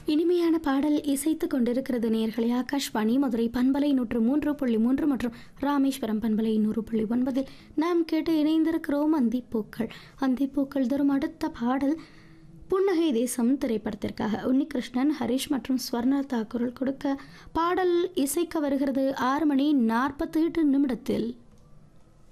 இனிமையான பாடல் இசைத்துக் கொண்டிருக்கிறது நேயர்களே. ஆகாஷ்வாணி மதுரை பண்பலை 103.3 மற்றும் ராமேஸ்வரம் பண்பலை 100.9 நாம் கேட்டு இணைந்திருக்கிறோம் அந்திப்பூக்கள். அந்திப்பூக்கள் தரும் அடுத்த பாடல் புன்னகை தேசம் திரைப்படத்திற்காக உன்னிகிருஷ்ணன், ஹரிஷ் மற்றும் ஸ்வர்ணலதா குரல் கொடுக்க பாடல் இசைக்க வருகிறது 6 மணி 48 நிமிடத்தில்.